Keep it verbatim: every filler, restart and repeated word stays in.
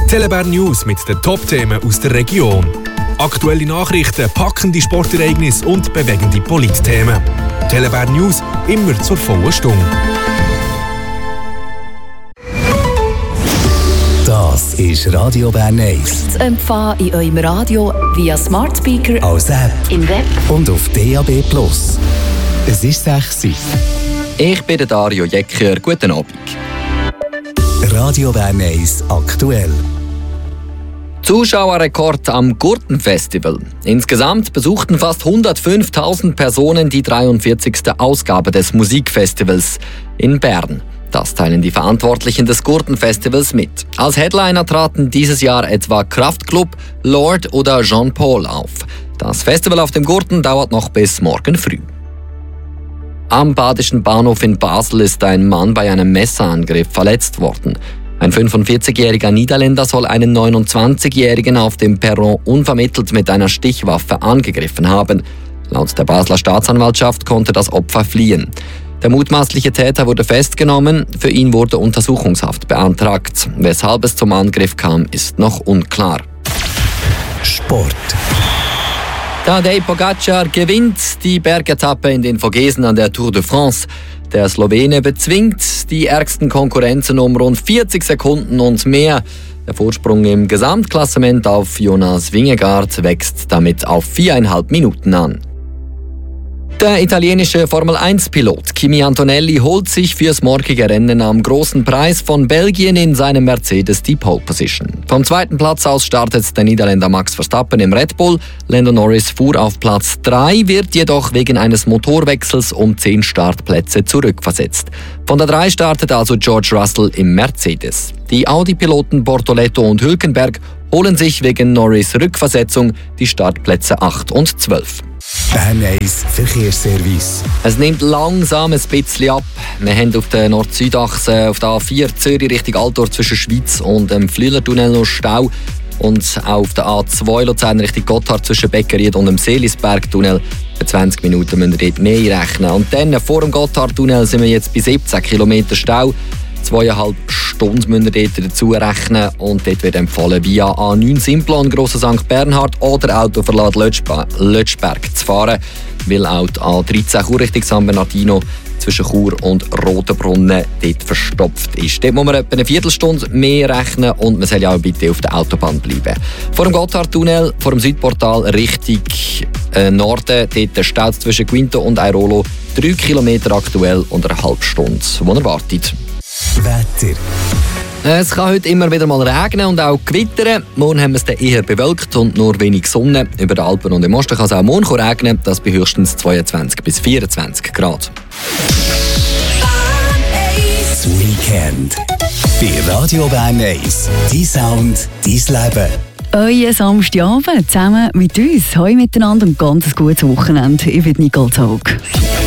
Telebär News mit den Top-Themen aus der Region. Aktuelle Nachrichten, packende Sportereignisse und bewegende Politthemen. Telebär News immer zur vollen Stunde. Das ist Radio Bern eins. Zu empfangen in eurem Radio via Smart Speaker, als App, im Web und auf D A B Plus. Es ist sechs Uhr. Ich bin Dario Jecker. Guten Abend. Radio Bern eins aktuell. Zuschauerrekord am Gurtenfestival. Insgesamt besuchten fast hundertfünftausend Personen die dreiundvierzigste Ausgabe des Musikfestivals in Bern. Das teilen die Verantwortlichen des Gurtenfestivals mit. Als Headliner traten dieses Jahr etwa Kraftklub, Lord oder Jean Paul auf. Das Festival auf dem Gurten dauert noch bis morgen früh. Am Badischen Bahnhof in Basel ist ein Mann bei einem Messerangriff verletzt worden. Ein fünfundvierzigjähriger Niederländer soll einen neunundzwanzigjährigen auf dem Perron unvermittelt mit einer Stichwaffe angegriffen haben. Laut der Basler Staatsanwaltschaft konnte das Opfer fliehen. Der mutmaßliche Täter wurde festgenommen, für ihn wurde Untersuchungshaft beantragt. Weshalb es zum Angriff kam, ist noch unklar. Sport. Tadej Pogacar gewinnt die Bergetappe in den Vogesen an der Tour de France. Der Slowene bezwingt die ärgsten Konkurrenzen um rund vierzig Sekunden und mehr. Der Vorsprung im Gesamtklassement auf Jonas Vingegaard wächst damit auf viereinhalb Minuten an. Der italienische Formel eins Pilot Kimi Antonelli holt sich fürs morgige Rennen am Großen Preis von Belgien in seinem Mercedes die Pole Position. Vom zweiten Platz aus startet der Niederländer Max Verstappen im Red Bull. Lando Norris fuhr auf Platz drei, wird jedoch wegen eines Motorwechsels um zehn Startplätze zurückversetzt. Von der drei startet also George Russell im Mercedes. Die Audi-Piloten Bortoletto und Hülkenberg holen sich wegen Norris Rückversetzung die Startplätze acht und zwölf. Bern eins Verkehrsservice. Es nimmt langsam ein bisschen ab. Wir haben auf der Nord-Süd-Achse auf der A vier Zürich Richtung Altdorf zwischen Schweiz und dem Flüelertunnel noch Stau. Und auf der A zwei Luzern Richtung Gotthard zwischen Beckeried und dem Seelisbergtunnel. Für zwanzig Minuten müssen wir dort mehr rechnen. Und dann vor dem Gotthardtunnel sind wir jetzt bei siebzehn Kilometer Stau. Zweieinhalb Stunden müssen wir dort dazu rechnen und dort wird empfohlen, via A neun Simplon Grosser Sankt Bernhard oder Autoverlad Lötschberg zu fahren, weil auch die A dreizehn Chur Richtung San Bernardino zwischen Chur und Rotenbrunnen dort verstopft ist. Dort muss man etwa eine Viertelstunde mehr rechnen und man soll ja auch bitte auf der Autobahn bleiben. Vor dem Gotthardtunnel, vor dem Südportal Richtung äh, Norden, dort staut es zwischen Quinto und Airolo drei Kilometer aktuell und eine halbe Stunde, wo er wartet. Wetter. Es kann heute immer wieder mal regnen und auch gewittern. Morgen haben wir es dann eher bewölkt und nur wenig Sonne. Über den Alpen und im Osten kann es auch morgen regnen, das bei höchstens zweiundzwanzig bis vierundzwanzig Grad. Das Weekend. Bei Radio Bern eins. Dein Sound, dein Leben. Euer Samstagabend zusammen mit uns. Heute miteinander und ganz gutes Wochenende. Ich bin Nicole Zog.